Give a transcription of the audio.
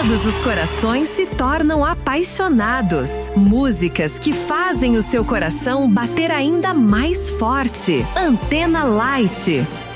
todos os corações se tornam apaixonados. Músicas que fazem o seu coração bater ainda mais forte. Antena Light.